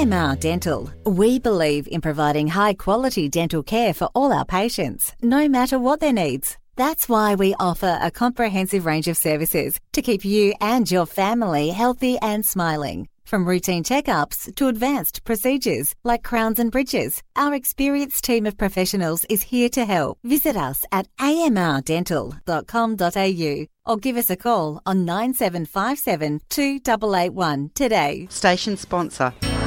AMR Dental. We believe in providing high-quality dental care for all our patients, no matter what their needs. That's why we offer a comprehensive range of services to keep you and your family healthy and smiling. From routine checkups to advanced procedures like crowns and bridges, our experienced team of professionals is here to help. Visit us at amrdental.com.au or give us a call on 9757 2881 today. Station sponsor.